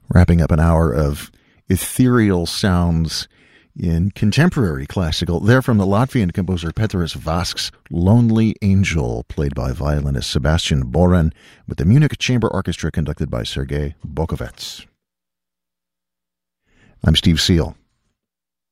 Wrapping up an hour of ethereal sounds in contemporary classical. They're from the Latvian composer Peteris Vasks' Lonely Angel, played by violinist Sebastian Boren, with the Munich Chamber Orchestra conducted by Sergei Bokovets. I'm Steve Seal.